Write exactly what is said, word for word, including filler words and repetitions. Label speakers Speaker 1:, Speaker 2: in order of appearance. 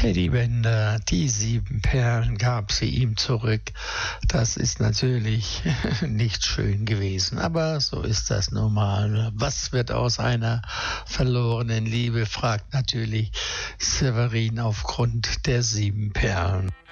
Speaker 1: Eddie Bender, die sieben Perlen gab sie ihm zurück. Das ist natürlich nicht schön gewesen, aber so ist das normal. Was wird aus einer verlorenen Liebe, fragt natürlich Severin aufgrund der sieben Perlen.